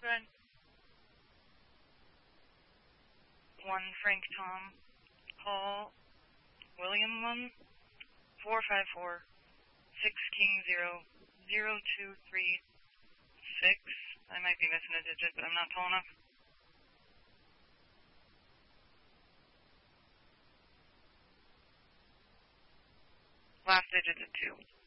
Good. 1 Frank Tom. Call William 1 454 6 King 0 0236. I might be missing a digit, but I'm not tall enough. Last digit's a 2.